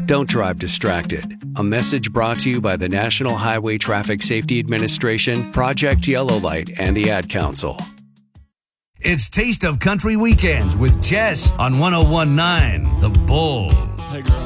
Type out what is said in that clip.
Don't drive distracted. A message brought to you by the National Highway Traffic Safety Administration, Project Yellow Light, and the Ad Council. It's Taste of Country Weekends with Jess on 101.9 The Bull. Hey, girl.